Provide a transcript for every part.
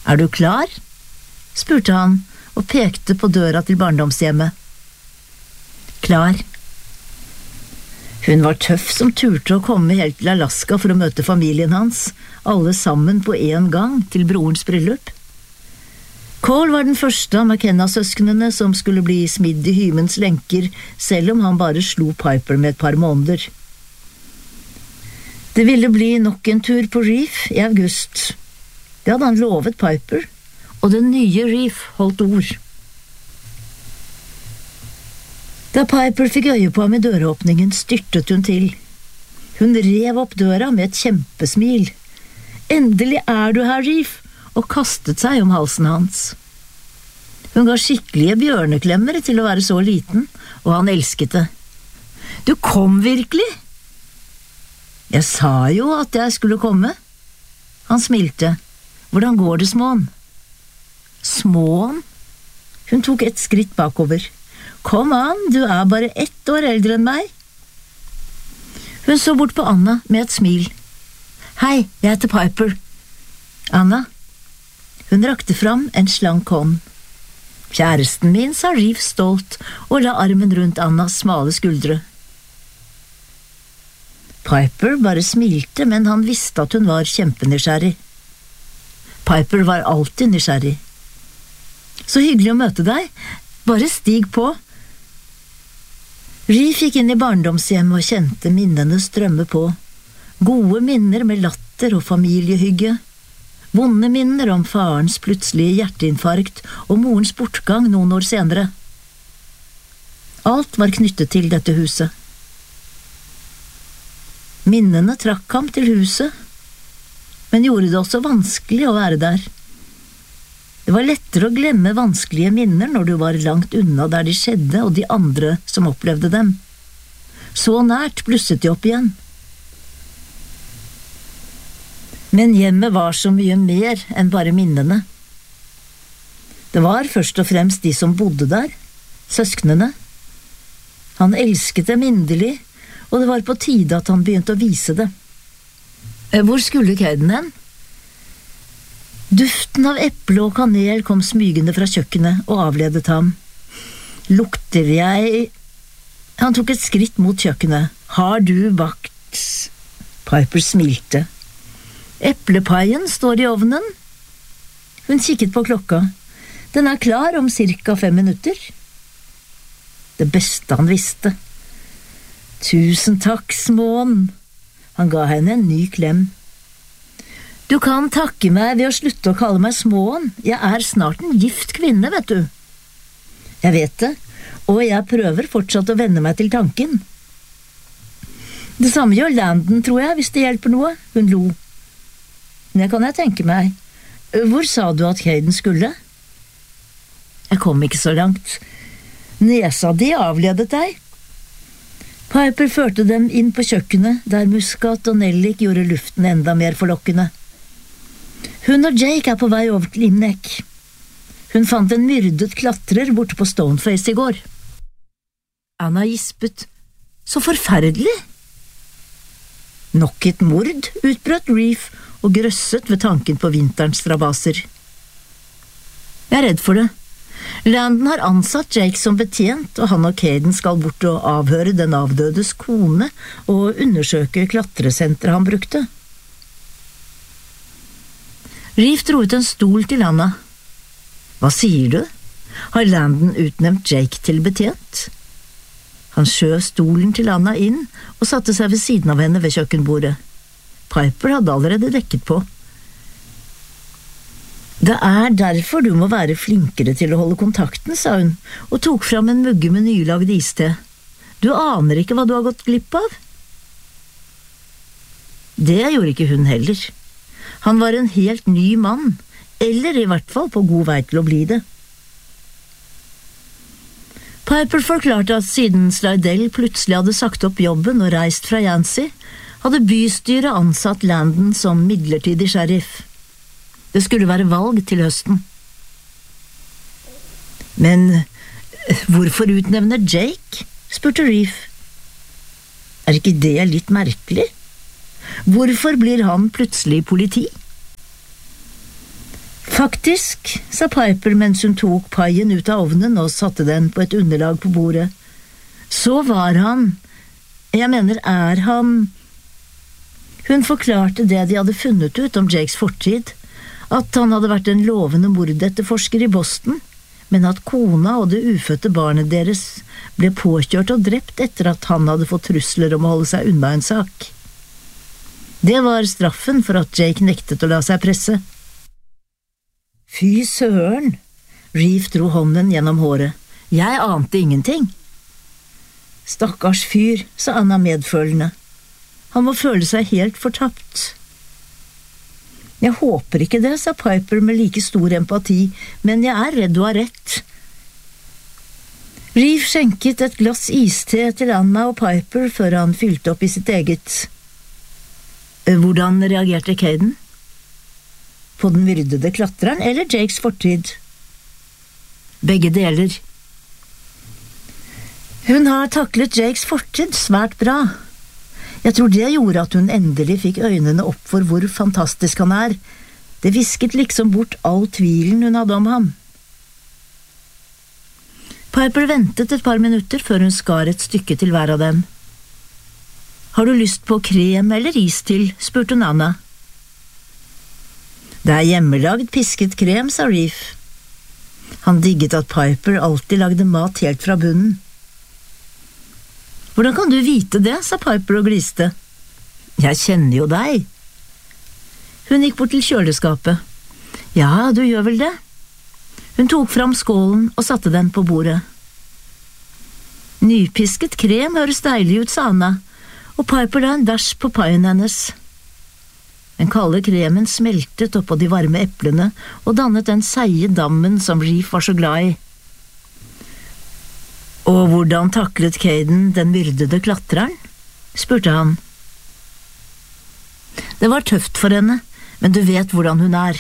«Er du klar?» spurte han og pekte på døra til barndomshjemmet. Klar. Hun var tøff som turte å komme helt til Alaska for å møte familien hans, alle sammen på en gang til brorens bryllup. Cole var den første av McKenna-søsknene som skulle bli smidd i hymens lenker, selv om han bare slo Piper med et par måneder. Det ville bli nok en tur på Reef i august. Det hadde han lovet Piper, og den nye Reef holdt ord. Da Piper fikk øye på ham i døråpningen, styrtet hun til. Hun rev opp døra med et kjempesmil. «Endelig er du her, Reef!» og kastet seg om halsen hans. Hun ga skikkelige bjørneklemmere til å være så liten, og han elsket det. «Du kom virkelig?» «Jeg sa jo at jeg skulle komme.» Han smilte. «Hvordan går det, Småen?» «Småen?» Hun tok et skritt bakover. «Kom an, du er bare 1 år eldre enn meg.» Hun så bort på Anna med et smil. «Hei, jeg heter Piper.» «Anna?» Hun rakte fram en slank hånd. «Kjæresten min», sa Reef stolt og la armen rundt Annas smale skuldre. Piper bare smilte, men han visste at hun var kjempenysgjerrig. Piper var alltid nysgjerrig. «Så hyggelig å møte deg. Bare stig på.» Reef gikk inn i barndomshjemmet og kjente minnene strømme på. Gode minner med latter og familiehygge. Vonde minner om farens plutselige hjerteinfarkt og morens bortgang noen år senere. Alt var knyttet til dette huset. Minnene trakk ham til huset, men gjorde det også vanskelig å være der. Det var lettere å glemme vanskelige minner når du var langt unna der de skjedde og de andre som opplevde dem. Så nært blusset de opp igjen. Men hjemmet var så mye mer enn bare minnene. Det var først og fremst de som bodde der, søsknene. Han elsket dem inderlig, og det var på tide at han begynte å vise det. Hvor skulle Caden hen? Duften av eple og kanel kom smygende fra kjøkkenet og avledet ham. «Lukter jeg...» Han tok et skritt mot kjøkkenet. «Har du bakt...» Piper smilte. «Eplepaien står i ovnen.» Hun kikket på klokka. «Den er klar om cirka 5 minutter.» Det beste han visste. «Tusen takk, Småen!» Han ga henne en ny klem. «Du kan takke meg ved å slutte å kalle meg Småen. Jeg er snart en gift kvinne, vet du.» «Jeg vet det, og jeg prøver fortsatt å venne meg til tanken.» «Det samme gjør Landon, tror jeg, hvis det hjelper noe.» Hun lo. «Det kan jeg tenke meg. Hvor sa du at Caden skulle?» «Jeg kom ikke så langt. Nesa di avledet deg.» Piper førte dem inn på kjøkkenet, der muskat og nellik gjorde luften enda mer forlokkende. Hun og Jake er på vei over til Innek. Hun fant en myrdet klatrer borte på Stoneface i går. Anna gispet. Så forferdelig! Nok et mord, utbrøt Reef og grøsset ved tanken på vinterens strabaser. Jeg er redd for det. Landon har ansatt Jake som betjent, og han og Caden skal bort og avhøre den avdødes kone og undersøke klatresenteret han brukte. Reef dro ut en stol til Anna. Hva sier du? Har Landon utnevnt Jake til betjent? Han skjøv stolen til Anna inn og satte seg ved siden av henne ved kjøkkenbordet. Piper hadde allerede dekket på. Det er derfor du må være flinkere til å holde kontakten, sa hun, og tok fram en mugge med nylagd iste. Du aner ikke hva du har gått glipp av. Det gjorde ikke hun heller. Han var en helt ny mann, eller i hvert fall på god vei til å bli det. Piper forklarte at siden Slidell plutselig hadde sagt opp jobben og reist fra Yancey, hadde bystyret ansatt Landon som midlertidig sheriff. Det skulle være valg til høsten. Men hvorfor utnevner Jake? Spurte Reef. Er ikke det litt merkelig? Hvorfor blir han plutselig politi? Faktisk, sa Piper mens hun tok paien ut av ovnen og satte den på et underlag på bordet. Så var han, jeg mener er han… Hun forklarte det de hadde funnet ut om Jakes fortid, at han hadde vært en lovende mordetterforsker i Boston, men at kona og det ufødte barnet deres ble påkjørt og drept etter at han hadde fått trusler om å holde seg unna en sak. Det var straffen for at Jake nektet å la seg presse. Fy søren! Reeve dro hånden gjennom håret. Jeg ante ingenting. Stakkars fyr, sa Anna medfølende. Han må føle seg helt fortapt. Jeg håper ikke det, sa Piper med like stor empati, men jeg er redd du har rett. Reeve skjenket et glass iste til Anna og Piper før han fylte opp i sitt eget. Hvordan reagerte Caden? På den myrdede klatreren eller Jakes fortid? Begge deler. Hun har taklet Jakes fortid svært bra. Jeg tror det gjorde at hun endelig fikk øynene opp for hvor fantastisk han er. Det visket liksom bort all tvilen hun hadde om ham. Piper ventet et par minutter før hun skar et stykke til hver av dem. Har du lyst på krem eller is til, spurte hun Anna. Det er hjemmelagd pisket krem, sa Reeve. Han digget at Piper alltid lagde mat helt fra bunnen. Hvordan kan du vite det, sa Piper og gliste. Jeg kjenner jo deg. Hun gikk bort til kjøleskapet. Ja, du gjør vel det. Hun tok fram skålen og satte den på bordet. Nypisket krem høres deilig ut, sa Anna, og Piper la en dash på paien hennes. Den kalde kremen smeltet oppå de varme eplene og dannet den seige dammen som Reeve var så glad i. Og hvordan taklet Caden den myrdede klatreren? Spurte han. Det var tøft for henne, men du vet hvordan hun er.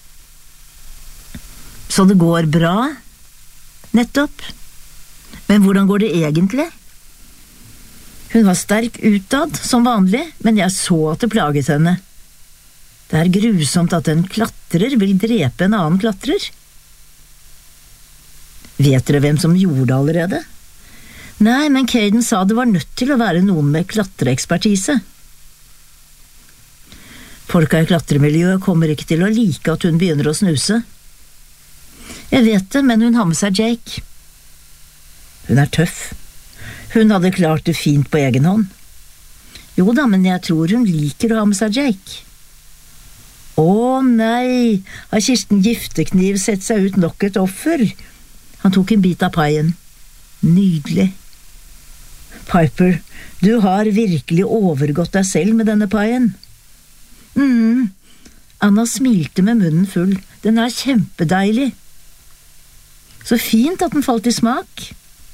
Så det går bra? Nettopp. Men hvordan går det egentlig? Hun var sterk utad, som vanlig, men jeg så at det plaget henne. Det er grusomt at en klatrer vil drepe en annen klatrer. Vet dere hvem som gjorde det allerede? Nei, men Caden sa det var nødt til å være noen med klatreekspertise. Folka i klatremiljøet kommer ikke til å like at hun begynner å snuse. Jeg vet det, men hun har med seg Jake. Hun er tøff. Hun hadde klart det fint på egen hånd. Jo da, men jeg tror hun liker å ha med seg Jake. Å nei, har Kirsten Giftekniv sett seg ut nok et offer? Han tok en bit av paien. Nydelig. Piper, du har virkelig overgått deg selv med denne paien. Anna smilte med munnen full. Den er kjempedeilig. Så fint at den falt i smak.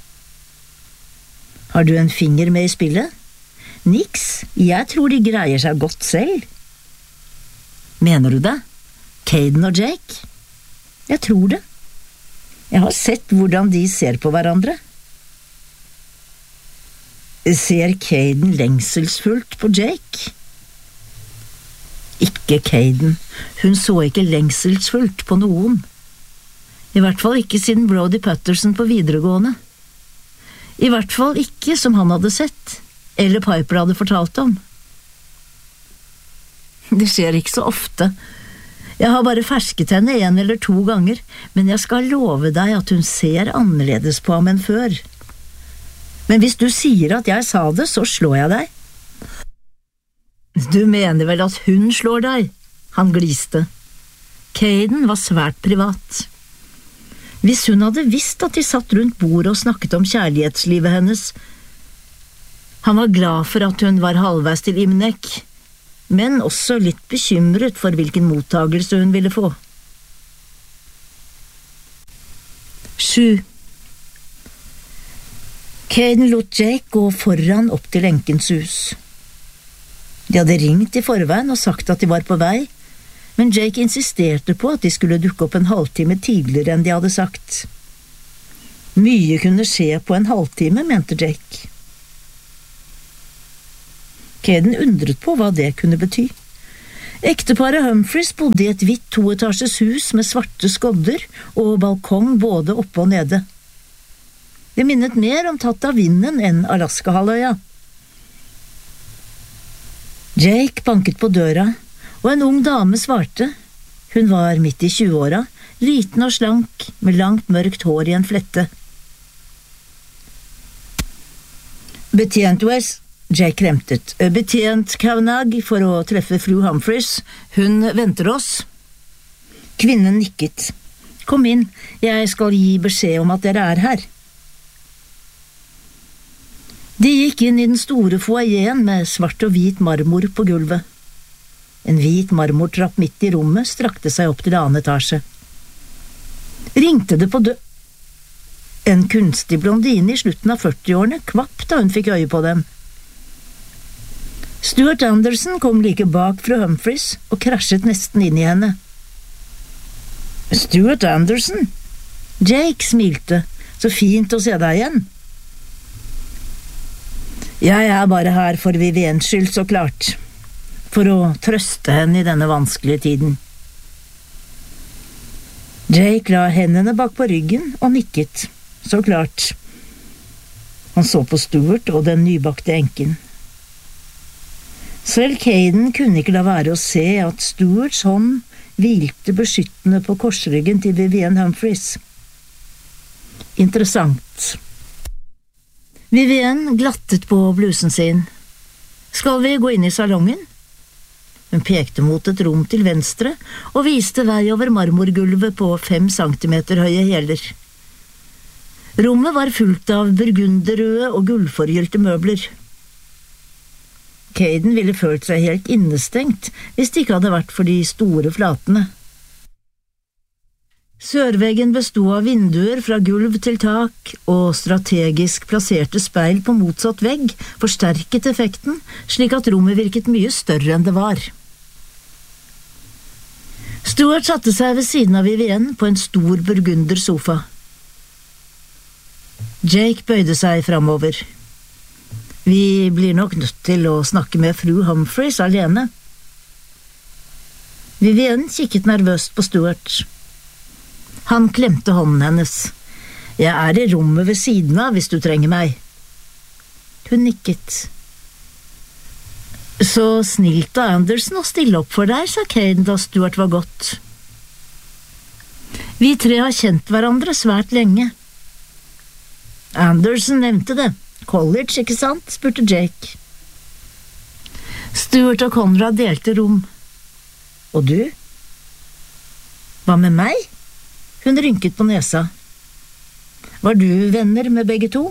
Har du en finger med i spillet? Niks, jeg tror de greier seg godt selv. Mener du det? Caden og Jake? Jeg tror det. Jeg har sett hvordan de ser på hverandre. Ser Caden lengselsfullt på Jake? Ikke Caden. Hun så ikke lengselsfullt på noen. I hvert fall ikke siden Brody Patterson på videregående. I hvert fall ikke som han hadde sett, eller Piper hadde fortalt om. Det skjer ikke så ofte. Jeg har bare fersket henne 1 eller 2 ganger, men jeg skal love deg at hun ser annerledes på ham enn før. Men hvis du sier at jeg sa det, så slår jeg deg. Du mener vel at hun slår deg? Han gliste. Caden var svært privat. Hvis hun hadde visst at de satt rundt bordet og snakket om kjærlighetslivet hennes. Han var glad for at hun var halvveis til Imnek, men også litt bekymret for hvilken mottagelse hun ville få. 7. Caden lot Jake gå foran opp til enkens hus. De hadde ringt i forveien og sagt at de var på vei, men Jake insisterte på at de skulle dukke opp en halvtime tidligere enn de hadde sagt. Mye kunne skje på en halvtime, mente Jake. Caden undret på hva det kunne bety. Ekteparet Humphreys bodde i et hvitt toetasjes hus med svarte skodder og balkong både oppe og nede. Det minnet mer om tatt av vinden enn Alaska-halvøya. Jake banket på døra, og en ung dame svarte. Hun var midt i 20-åra, liten og slank, med langt mørkt hår i en flette. Betjent West, Jake kremtet. Betjent Kavanagh for å treffe fru Humphreys. Hun venter oss. Kvinnen nikket. Kom inn, jeg skal gi beskjed om at dere er her. De gikk inn i den store foajeen med svart og hvit marmor på gulvet. En hvit marmortrapp midt i rommet strakte seg opp til annen etasje. Ringte det på En kunstig blondine i slutten av 40-årene kvapp da hun fikk øye på dem. Stuart Anderson kom like bak fru Humphreys og krasjet nesten inn i henne. Stuart Anderson? Jake smilte. Så fint å se deg igjen. Jeg er bare her for Viviens skyld, så klart. For å trøste henne i denne vanskelige tiden. Jake la hendene bak på ryggen og nikket. Så klart. Han så på Stuart og den nybakte enken. Selv Caden kunne ikke la være å se at Stuarts hånd hvilte beskyttende på korsryggen til Vivienne Humphreys. Interessant. Vivienne glattet på blusen sin. Skal vi gå inn i salongen? Hun pekte mot et rom til venstre og viste vei over marmorgulvet på 5 centimeter høye hæler. Rommet var fullt av burgunderrøde og gullforgylte møbler. Caden ville følt seg helt innestengt hvis det ikke hadde vært for de store flatene. Sørveggen bestod av vinduer fra gulv til tak, og strategisk plasserte speil på motsatt vegg forsterket effekten, slik at rommet virket mye større enn det var. Stuart satte seg ved siden av Vivienne på en stor burgundersofa. Jake bøyde seg framover. Vi blir nok nødt til å snakke med fru Humphreys alene. Vivienne kikket nervøst på Stuart. Han klemte hånden hennes. Jeg er i rommet ved siden av hvis du trenger meg. Hun nikket. Så snilt av Anderson å stille opp for deg, sa Caden da Stuart var gått. Vi 3 har kjent hverandre svært lenge. Anderson nevnte det. College, ikke sant? Spurte Jake. Stuart og Conrad delte rom. Og du? Hva med meg? Hun rynket på nesa. Var du venner med begge to?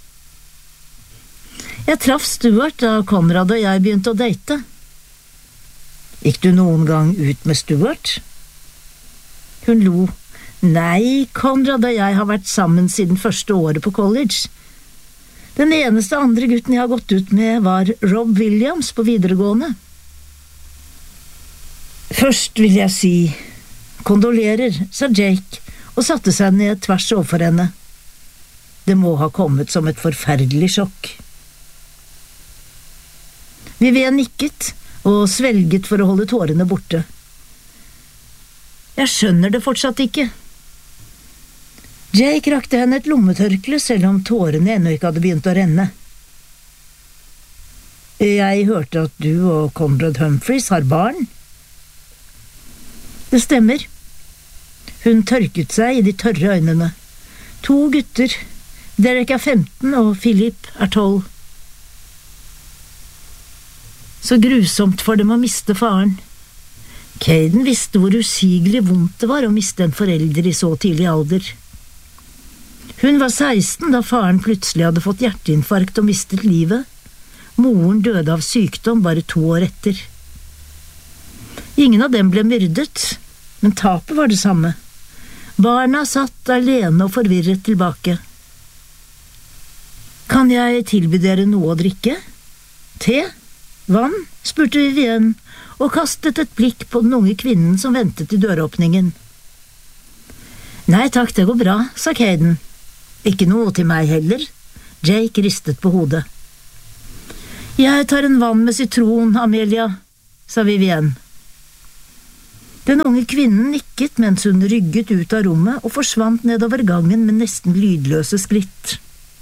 Jeg traff Stuart da Conrad og jeg begynte å date. Gikk du noen gang ut med Stuart? Hun lo. Nei, Conrad og jeg har vært sammen siden første året på college. Den eneste andre gutten jeg har gått ut med var Rob Williams på videregående. Først vil jeg si kondolerer, sa Jake og satte seg ned tvers overfor henne. Det må ha kommet som et forferdelig sjokk. Vivienne nikket og svelget for å holde tårene borte. Jeg skjønner det fortsatt ikke. Jake rakte henne et lommetørkle selv om tårene ennå ikke hadde begynt å renne. Jeg hørte at du og Conrad Humphreys har barn. Det stemmer. Hun tørket seg i de tørre øynene. 2 gutter. Derek er 15 og Philip er 12. Så grusomt for dem å miste faren. Caden visste hvor usigelig vondt det var å miste en forelder i så tidlig alder. Hun var 16 da faren plutselig hadde fått hjerteinfarkt og mistet livet. Moren døde av sykdom bare 2 år etter. Ingen av dem ble myrdet, men tapet var det samme. Barna satt alene og forvirret tilbake. Kan jeg tilby dere noe å drikke? Te? Vann? Spurte Vivienne, og kastet et blikk på den unge kvinnen som ventet i døråpningen. Nei takk, det går bra, sa Caden. Ikke noe til meg heller. Jake ristet på hodet. Jeg tar en vann med sitron, Amelia, sa Vivienne. Den unge kvinnen nikket mens hun rygget ut av rommet og forsvant nedover gangen med nesten lydløse skritt.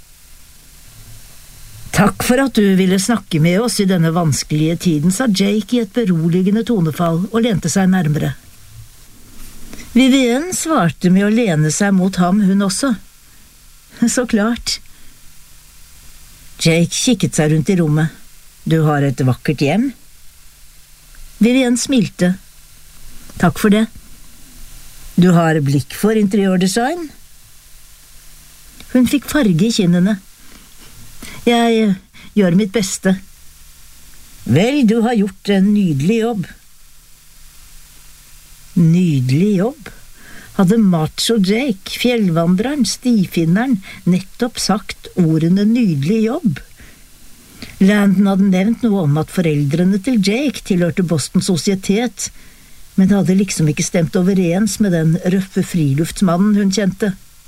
«Takk for at du ville snakke med oss i denne vanskelige tiden», sa Jake i et beroligende tonefall og lente seg nærmere. Vivienne svarte med å lene seg mot ham, hun også. Så klart. Jake kikket seg rundt i rommet. «Du har et vakkert hjem?» Vivienne smilte. «Takk for det. Du har blikk for interiørdesign?» Hun fikk farge i kinnene. «Jeg gjør mitt beste.» «Vel, du har gjort en nydelig jobb.» Nydelig jobb? Hadde macho Jake, fjellvandreren, stifinneren, nettopp sagt ordene nydelig jobb? Landon hadde nevnt noe om at foreldrene til Jake tilhørte Boston Societet, men det hadde liksom ikke stemt overens med den røffe friluftsmannen hun kjente.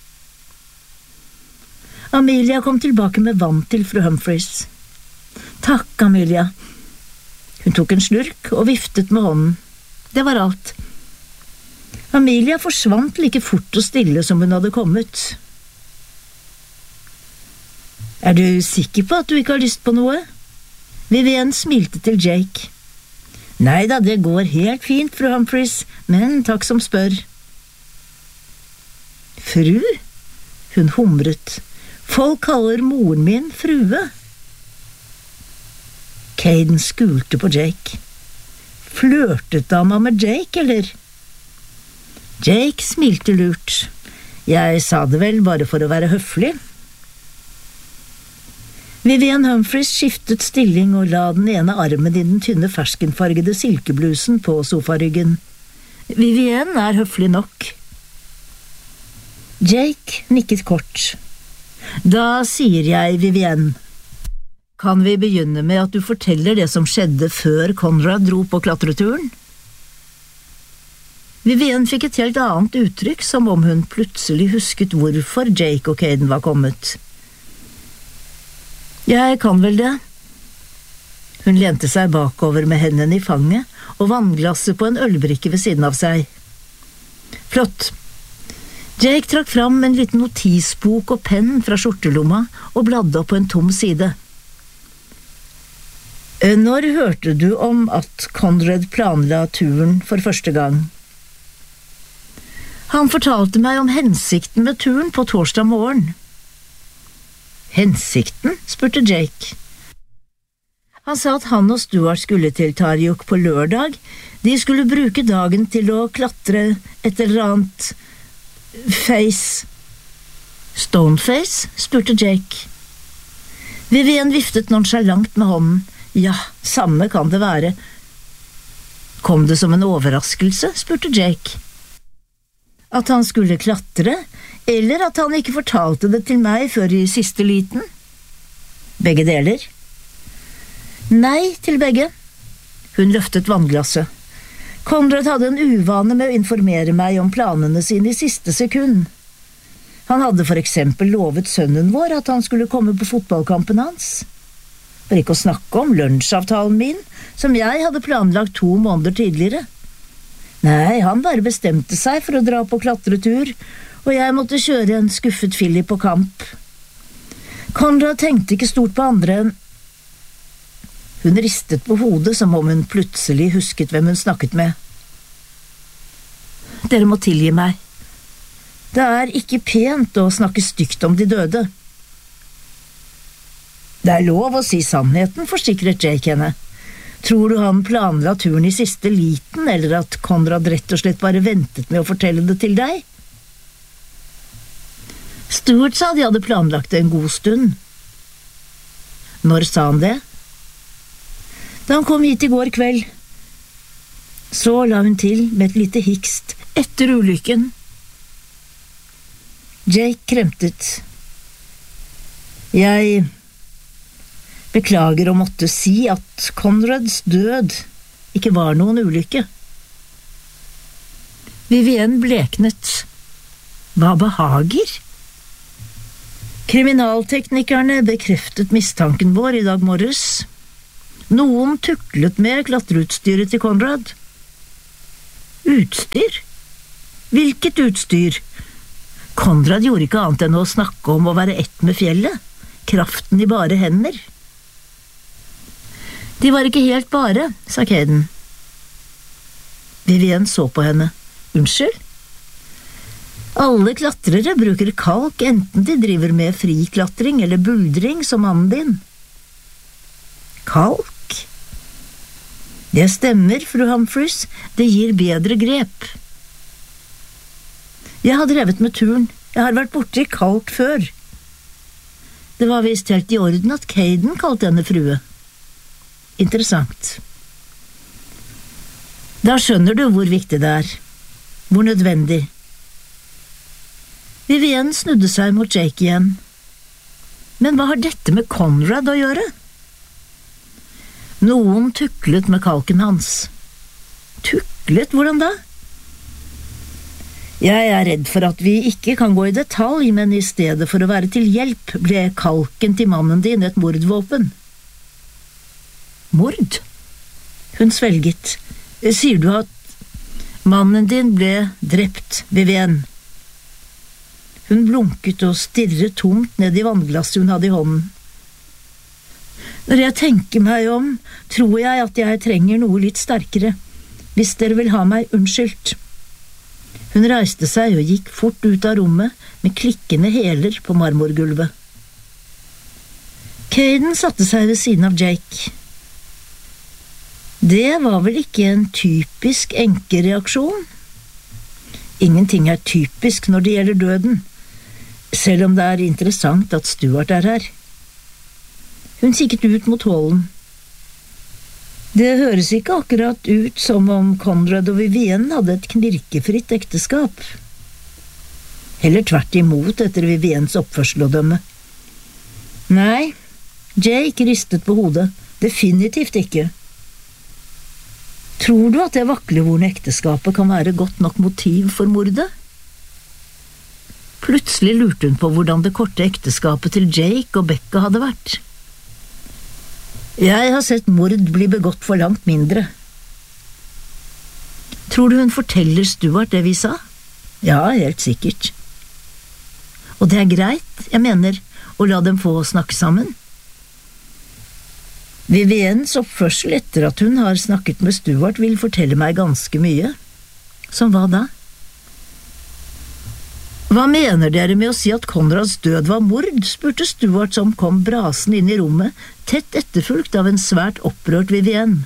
Amelia kom tilbake med vann til fru Humphreys. «Takk, Amelia.» Hun tok en slurk og viftet med hånden. Det var alt. Amelia forsvant like fort og stille som hun hadde kommet. «Er du sikker på at du ikke har lyst på noe?» Vivienne smilte til Jake. «Neida, det går helt fint, fru Humphreys, men takk som spør.» «Fru?» Hun humret. «Folk kaller moren min frue.» Caden skulte på Jake. «Flørtet dama med Jake, eller?» Jake smilte lurt. «Jeg sa det vel bare for å være høflig.» Vivienne Humphreys skiftet stilling og la den ene armen i den tynne ferskenfargede silkeblusen på sofaryggen. Vivienne er høflig nok. Jake nikket kort. «Da sier jeg, Vivienne, kan vi begynne med at du forteller det som skjedde før Conrad dro på klatreturen?» Vivienne fikk et helt annet uttrykk, som om hun plutselig husket hvorfor Jake og Caden var kommet. «Jeg kan vel det.» Hun lente seg bakover med hendene i fanget og vannglasset på en ølbrikke ved siden av seg. «Flott.» Jake trakk fram en liten notisbok og penn fra skjortelomma og bladde opp på en tom side. «Når hørte du om at Conrad planla turen for første gang?» «Han fortalte meg om hensikten med turen på torsdag morgen.» «Hensikten?» spurte Jake. «Han sa at han og Stuart skulle til Tarjuk på lørdag. De skulle bruke dagen til å klatre et eller annet face.» «Stoneface?» spurte Jake. Vivienne viftet nonchalant med hånden. «Ja, samme kan det være.» «Kom det som en overraskelse?» spurte Jake. «At han skulle klatre, eller at han ikke fortalte det til meg før i siste liten?» «Begge deler?» «Nei, til begge.» Hun løftet vannglasset. «Conrad hadde en uvane med å informere meg om planene sine i siste sekund. Han hadde for eksempel lovet sønnen vår at han skulle komme på fotballkampen hans. For ikke å snakke om lunsjavtalen min, som jeg hadde planlagt 2 måneder tidligere. Nei, han bare bestemte seg for å dra på klatretur, og jeg måtte kjøre en skuffet filly på kamp. Conrad tenkte ikke stort på andre enn…» Hun ristet på hodet som om hun plutselig husket hvem hun snakket med. «Dere må tilgi meg. Det er ikke pent å snakke stygt om de døde.» «Det er lov å si sannheten», forsikret Jake henne. «Tror du han planla turen i siste liten, eller at Conrad rett og slett bare ventet med å fortelle det til deg?» «Stuart sa de hadde planlagt det en god stund.» «Når sa han det?» «Da han kom hit i går kveld.» Så la hun til med et lite hikst etter ulykken. Jake kremtet. «Jeg beklager å måtte si at Conrads død ikke var noen ulykke.» Vivienne bleknet. «Hva behager?» «Kriminalteknikerne bekreftet mistanken vår i dag morges. Noen tuklet med klatreutstyret til Conrad.» Utstyr? Hvilket utstyr? Konrad gjorde ikke annet enn å snakke om å være ett med fjellet, kraften i bare hender. De var ikke helt bare, sa Caden. Vivienne så på henne. Unnskyld? Alle klatrere bruker kalk enten de driver med friklatring eller buldring som mannen din. Kalk? Det stemmer, fru Humphreys, det gir bedre grep. Jeg har drevet med turn, jeg har vært borte i kalk før. Det var visst helt i orden at Caden kalte henne frue. Interessant. Da skjønner du hvor viktig det er, hvor nødvendig. Vivienne snudde seg mot Jake igjen. Men hva har dette med Conrad å gjøre? Noen tuklet med kalken hans. Tuklet? Hvordan da? Jeg er redd for at vi ikke kan gå i detalj, men i stedet for å være til hjelp, ble kalken til mannen din et mordvåpen. Mord? Hun svelget. Sier du at mannen din ble drept, Vivienne? Hun blunket og stirret tomt ned i vannglasset hun hadde i hånden. Når jeg tenker meg om, tror jeg at jeg trenger noe litt sterkere, hvis dere vil ha meg unnskyldt. Hun reiste seg og gikk fort ut av rommet med klikkende hæler på marmorgulvet. Caden satte seg ved siden av Jake. Det var vel ikke en typisk enkereaksjon? Ingenting er typisk når det gjelder døden, selv om det er interessant at Stuart er her. Hun kikket ut mot hallen. Det høres ikke akkurat ut som om Conrad og Vivienne hadde et knirkefritt ekteskap. Heller tvert imot etter Viviennes oppførsel og dømme. Nei, Jake ristet på hodet. Definitivt ikke. Tror du at det vaklevorne ekteskapet kan være godt nok motiv for mordet? Plutselig lurte hun på hvordan det korte ekteskapet til Jake og Becca hadde vært. Jeg har sett mord bli begått for langt mindre. Tror du hun forteller Stuart det vi sa? Ja, helt sikkert. Og det er greit, jeg mener, å la dem få snakke sammen. Viviennes oppførsel etter at hun har snakket med Stuart vil fortelle meg ganske mye. Som hva da? Hva mener dere med å si at Conrads død var mord, spurte Stuart som kom brasende inn i rommet, tett etterfulgt av en svært opprørt Vivienne.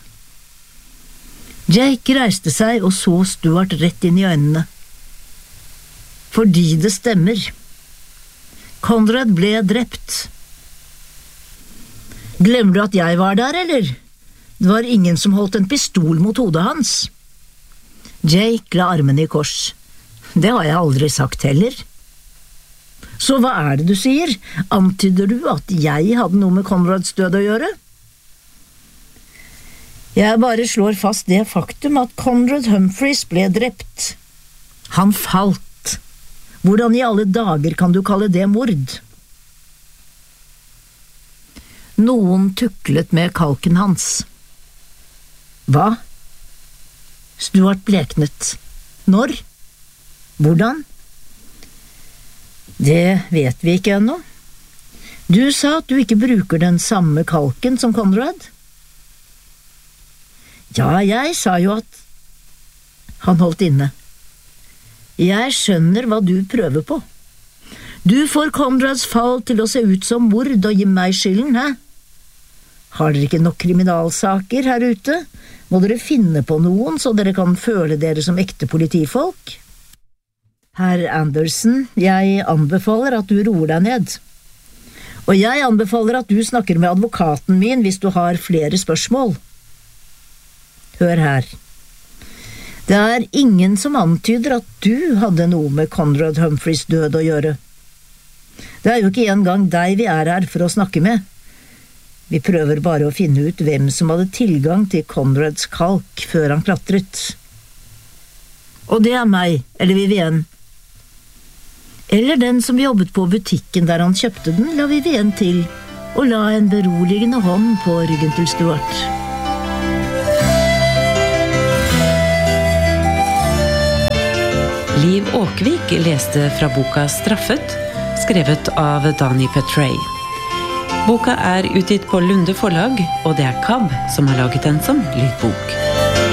Jake reiste seg og så Stuart rett inn i øynene. Fordi det stemmer. Conrad ble drept. Glemmer du at jeg var der, eller? Det var ingen som holdt en pistol mot hodet hans. Jake la armene i kors. Det har jeg aldri sagt heller. Så hva er det du sier? Antyder du at jeg hadde noe med Conrads død å gjøre? Jeg bare slår fast det faktum at Conrad Humphreys ble drept. Han falt. Hvordan i alle dager kan du kalle det mord? Noen tuklet med kalken hans. Hva? Stuart bleknet. Når? Hvordan? Det vet vi ikke ennå. Du sa at du ikke bruker den samme kalken som Conrad. Ja, jeg sa jo at… Han holdt inne. Jeg skjønner hva du prøver på. Du får Conrads fall til å se ut som mord og gi meg skylden, hæ? Har dere ikke nok kriminalsaker her ute? Må dere finne på noen så dere kan føle dere som ekte politifolk? Herr Anderson, jeg anbefaler at du roer deg ned. Og jeg anbefaler at du snakker med advokaten min hvis du har flere spørsmål. Hør her. Det er ingen som antyder at du hadde noe med Conrad Humphreys død å gjøre. Det er jo ikke engang deg vi er her for å snakke med. Vi prøver bare å finne ut hvem som hadde tilgang til Conrads kalk før han klatret. Og det er meg, eller Vivienne. Eller den som jobbet på butikken der han kjøpte den, la Vivienne til, og la en beroligende hånd på ryggen til Stuart. Liv Åkvik leste fra boka Straffet, skrevet av Dani Petrey. Boka utgitt på Lunde forlag, og det KAB som har laget den som lydbok.